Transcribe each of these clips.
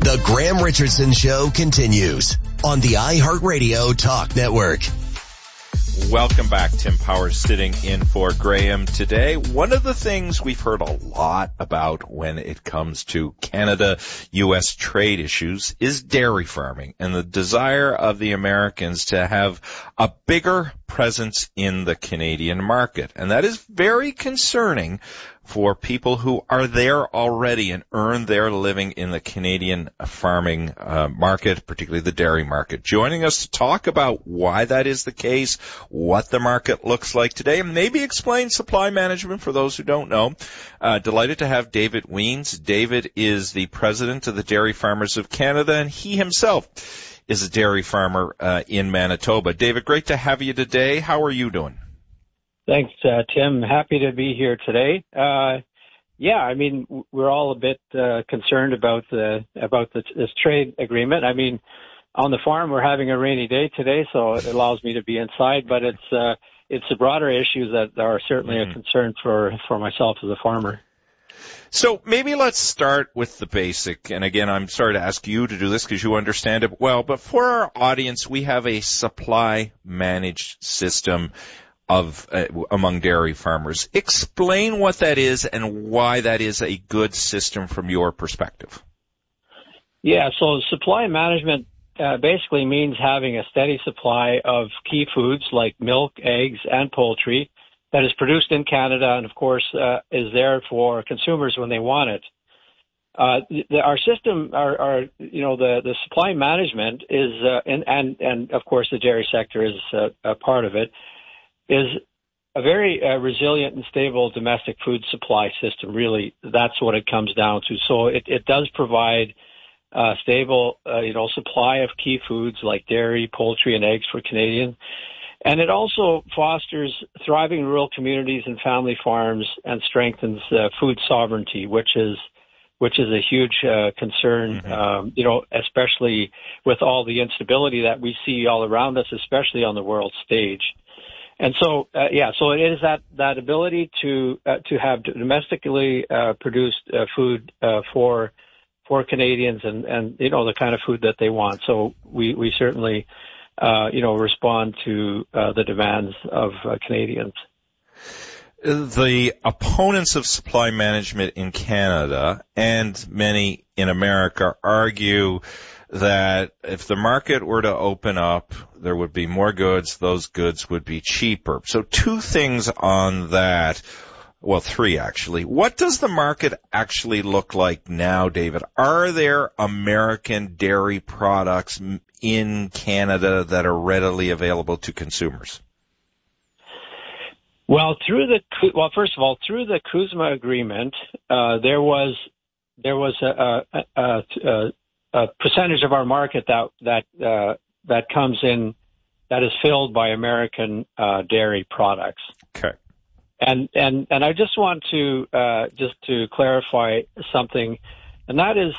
The Graham Richardson Show continues on the iHeartRadio Talk Network. Welcome back. Tim Powers sitting in for Graham today. One of the things we've heard a lot about when it comes to Canada-U.S. trade issues is dairy farming and the desire of the Americans to have a bigger presence in the Canadian market. And that is very concerning for people who are there already and earn their living in the Canadian farming market, particularly the dairy market. Joining us to talk about why that is the case, what the market looks like today, and maybe explain supply management for those who don't know. Delighted to have David Wiens. David is the president of the Dairy Farmers of Canada, and he himself is a dairy farmer in Manitoba. David, great to have you today. How are you doing? Thanks, Tim. Happy to be here today. I mean, we're all a bit concerned about this trade agreement. I mean, on the farm, we're having a rainy day today, so it allows me to be inside, but it's the broader issues that are certainly a concern for myself as a farmer. So maybe let's start with the basic. And again, I'm sorry to ask you to do this because you understand it well, but for our audience, we have a supply managed system among dairy farmers. Explain what that is and why that is a good system from your perspective. Yeah, so supply management basically means having a steady supply of key foods like milk, eggs, and poultry that is produced in Canada and, of course, is there for consumers when they want it. Our system, the supply management is, and of course the dairy sector is a part of it, is a very resilient and stable domestic food supply system. Really, that's what it comes down to. So it does provide a stable, supply of key foods like dairy, poultry, and eggs for Canadians. And it also fosters thriving rural communities and family farms and strengthens food sovereignty, which is a huge concern, especially with all the instability that we see all around us, especially on the world stage. And so, so it is that ability to have domestically produced food for Canadians and the kind of food that they want. So we certainly respond to the demands of Canadians. The opponents of supply management in Canada and many in America argue that if the market were to open up, there would be more goods, those goods would be cheaper. So two things on that. Well, three actually. What does the market actually look like now, David? Are there American dairy products in Canada that are readily available to consumers? Well, first of all, through the CUSMA agreement, there was a percentage of our market that comes in that is filled by American dairy products. Okay. And I just want to clarify something, and that is,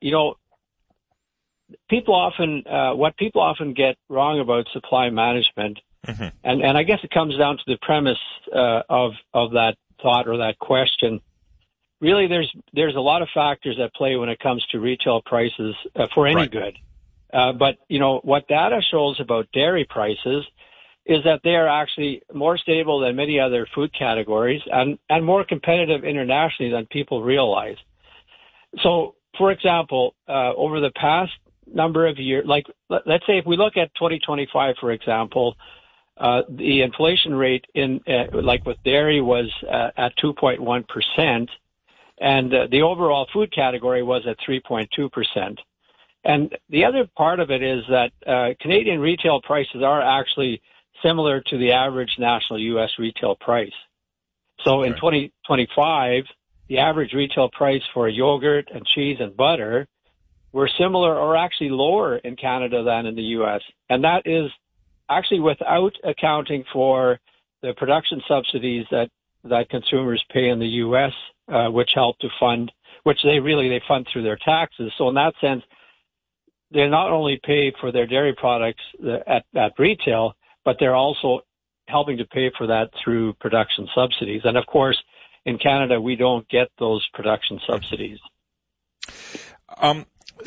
people often get wrong about supply management, and I guess it comes down to the premise of that thought or that question. Really, there's a lot of factors at play when it comes to retail prices for any good. But what data shows about dairy prices is that they are actually more stable than many other food categories and more competitive internationally than people realize. So, for example, over the past number of years, like let's say if we look at 2025, for example, the inflation rate with dairy was at 2.1%, and the overall food category was at 3.2%. And the other part of it is that Canadian retail prices are actually similar to the average national U.S. retail price. So in 2025, the average retail price for yogurt and cheese and butter were similar or actually lower in Canada than in the U.S. And that is actually without accounting for the production subsidies that consumers pay in the U.S., which help to fund, which they fund through their taxes. So in that sense, they not only pay for their dairy products at retail, but they're also helping to pay for that through production subsidies. And of course, in Canada, we don't get those production subsidies.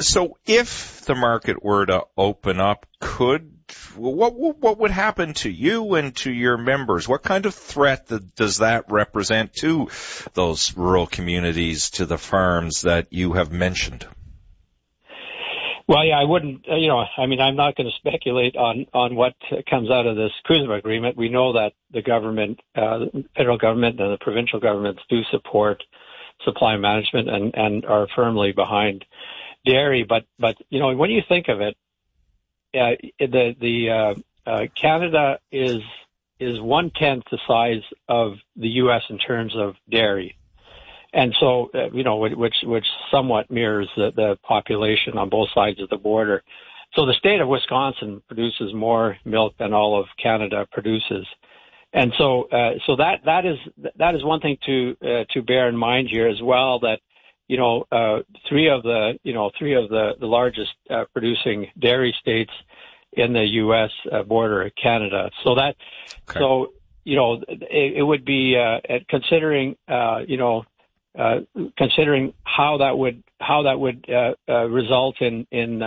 So if the market were to open up, what would happen to you and to your members? What kind of threat does that represent to those rural communities, to the farms that you have mentioned? Well, yeah, I wouldn't, I'm not going to speculate on what comes out of this CUSMA agreement. We know that the government, the federal government and the provincial governments do support supply management and are firmly behind dairy. But when you think of it, Canada is 1/10 the size of the U.S. in terms of dairy. And so, which somewhat mirrors the population on both sides of the border. So the state of Wisconsin produces more milk than all of Canada produces. And so that is one thing to bear in mind here as well, that, three of the largest producing dairy states in the U.S. border Canada. So that, okay. So, it would be, considering how that would result in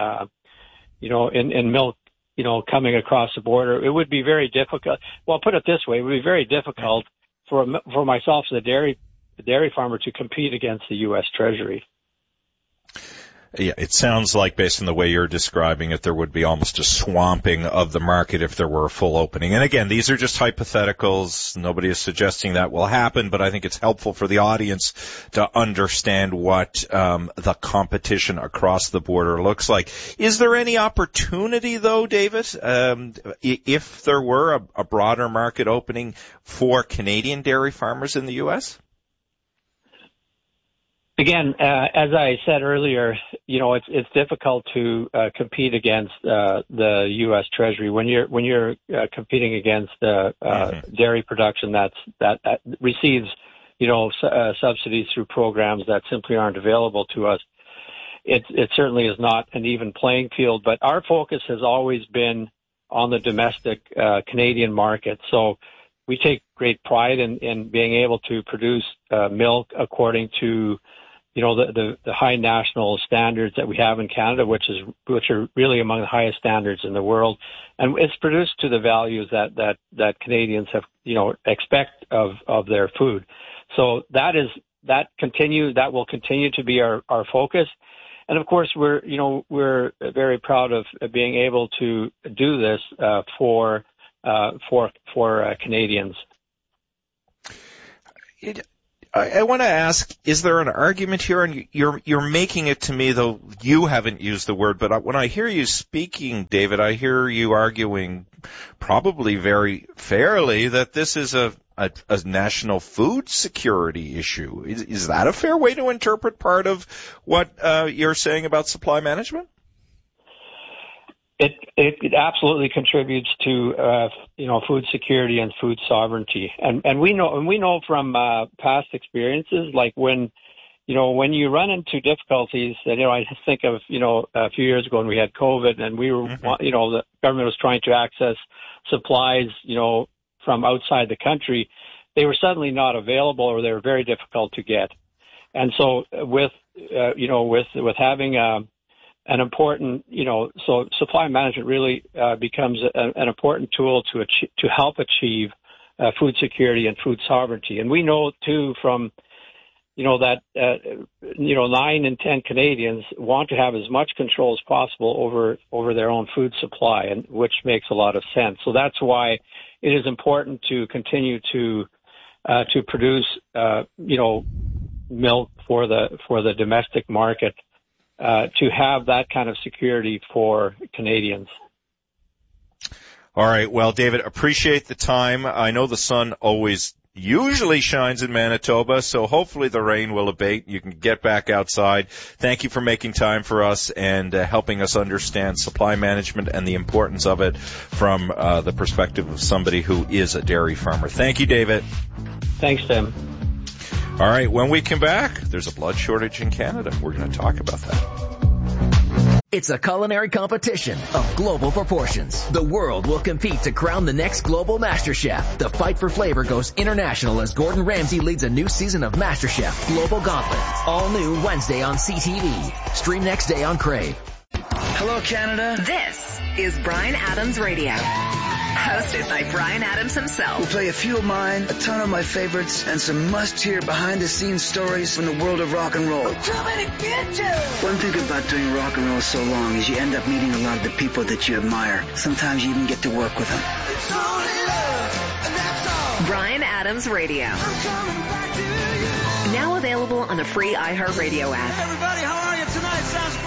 milk, coming across the border, it would be very difficult. Well, put it this way, it would be very difficult for myself as a dairy farmer to compete against the U.S. Treasury. Yeah, it sounds like, based on the way you're describing it, there would be almost a swamping of the market if there were a full opening. And again, these are just hypotheticals. Nobody is suggesting that will happen, but I think it's helpful for the audience to understand what the competition across the border looks like. Is there any opportunity, though, David, if there were a broader market opening for Canadian dairy farmers in the U.S.? Again, as I said earlier, it's difficult to compete against the U.S. Treasury when you're competing against dairy production that receives subsidies through programs that simply aren't available to us. It certainly is not an even playing field. But our focus has always been on the domestic Canadian market. So we take great pride in being able to produce milk according to the high national standards that we have in Canada, which are really among the highest standards in the world. And it's produced to the values that Canadians have, expect of their food. So that will continue to be our focus. And of course, we're very proud of being able to do this, for Canadians. I want to ask, is there an argument here? And you're making it to me, though you haven't used the word, but when I hear you speaking, David, I hear you arguing probably very fairly that this is a national food security issue. Is that a fair way to interpret part of what you're saying about supply management? It absolutely contributes to food security and food sovereignty, and we know from past experiences, like when you run into difficulties. I think of a few years ago when we had COVID, and we were the government was trying to access supplies from outside the country. They were suddenly not available, or they were very difficult to get, and so with having an important, so supply management really becomes an important tool to help achieve food security and food sovereignty. And we know too from, that 9 in 10 Canadians want to have as much control as possible over their own food supply, and which makes a lot of sense. So that's why it is important to continue to produce, milk for the domestic market. To have that kind of security for Canadians. All right. Well, David, appreciate the time. I know the sun usually shines in Manitoba, so hopefully the rain will abate. You can get back outside. Thank you for making time for us and helping us understand supply management and the importance of it from the perspective of somebody who is a dairy farmer. Thank you, David. Thanks, Tim. All right, when we come back, there's a blood shortage in Canada. We're going to talk about that. It's a culinary competition of global proportions. The world will compete to crown the next global MasterChef. The fight for flavor goes international as Gordon Ramsay leads a new season of MasterChef Global Gauntlet. All new Wednesday on CTV. Stream next day on Crave. Hello, Canada. This is Bryan Adams Radio. Hosted by Bryan Adams himself. We'll play a few of mine, a ton of my favorites, and some must-hear behind-the-scenes stories from the world of rock and roll. I'm coming to get you! One thing about doing rock and roll so long is you end up meeting a lot of the people that you admire. Sometimes you even get to work with them. It's only love, and that's all. Bryan Adams Radio. I'm coming back to you. Now available on the free iHeartRadio app. Hey, everybody, how are you tonight? Sounds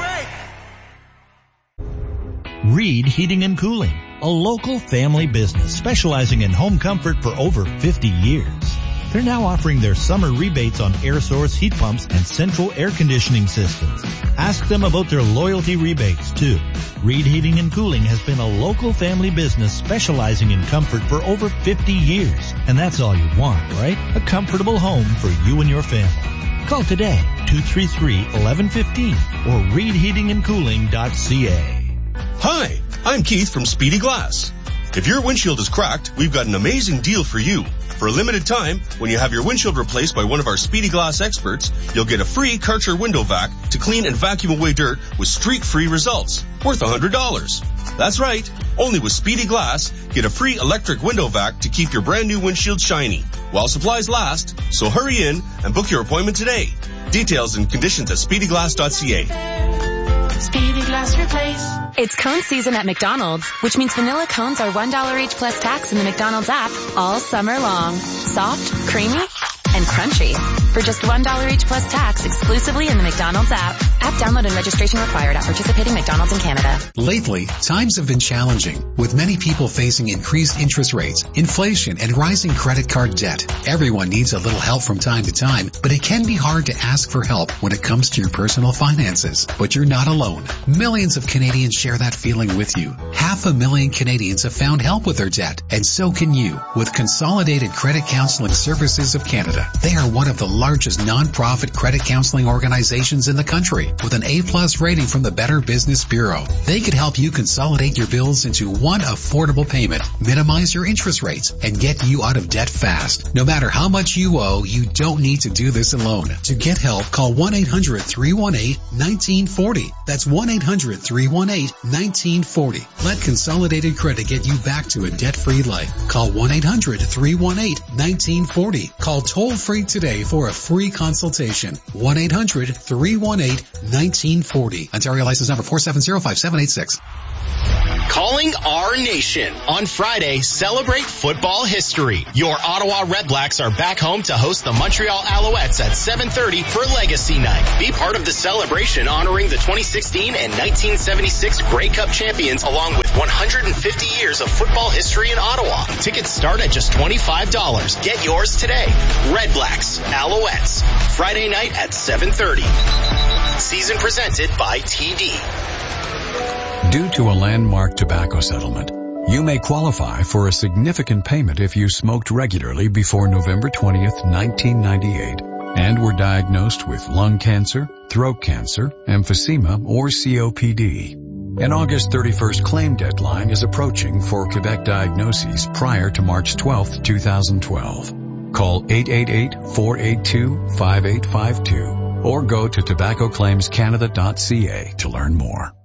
great. Reed Heating and Cooling, a local family business specializing in home comfort for over 50 years. They're now offering their summer rebates on air source heat pumps and central air conditioning systems. Ask them about their loyalty rebates too. Reed Heating and Cooling has been a local family business specializing in comfort for over 50 years. And that's all you want, right? A comfortable home for you and your family. Call today, 233-1115 or reedheatingandcooling.ca. Hi, I'm Keith from Speedy Glass. If your windshield is cracked, we've got an amazing deal for you. For a limited time, when you have your windshield replaced by one of our Speedy Glass experts, you'll get a free Karcher window vac to clean and vacuum away dirt with streak-free results, worth $100. That's right. Only with Speedy Glass, get a free electric window vac to keep your brand new windshield shiny while supplies last. So hurry in and book your appointment today. Details and conditions at speedyglass.ca. Speedy Glass Replace. It's cone season at McDonald's, which means vanilla cones are $1 each plus tax in the McDonald's app all summer long. Soft, creamy, and crunchy. For just $1 each plus tax exclusively in the McDonald's app. App download and registration required at participating McDonald's in Canada. Lately, times have been challenging, with many people facing increased interest rates, inflation, and rising credit card debt. Everyone needs a little help from time to time, but it can be hard to ask for help when it comes to your personal finances. But you're not alone. Millions of Canadians share that feeling with you. 500,000 Canadians have found help with their debt, and so can you with Consolidated Credit Counseling Services of Canada. They are one of the largest non-profit credit counseling organizations in the country with an A+ rating from the Better Business Bureau. They could help you consolidate your bills into one affordable payment, minimize your interest rates, and get you out of debt fast. No matter how much you owe, you don't need to do this alone. To get help, call 1-800-318-1940. That's 1-800-318-1940. Let Consolidated Credit get you back to a debt-free life. Call 1-800-318-1940. Call toll-free today for a free consultation. 1-800-318-1940. Ontario license number 4705786. Calling our nation. On Friday, celebrate football history. Your Ottawa Redblacks are back home to host the Montreal Alouettes at 7:30 for Legacy Night. Be part of the celebration honoring the 2016 and 1976 Grey Cup champions along with 150 years of football history in Ottawa. Tickets start at just $25. Get yours today. Redblacks, Alouettes. Friday night at 7:30. Season presented by TD. Due to a landmark tobacco settlement, you may qualify for a significant payment if you smoked regularly before November 20th, 1998, and were diagnosed with lung cancer, throat cancer, emphysema, or COPD. An August 31st claim deadline is approaching for Quebec diagnoses prior to March 12th, 2012. Call 888-482-5852 or go to tobaccoclaimscanada.ca to learn more.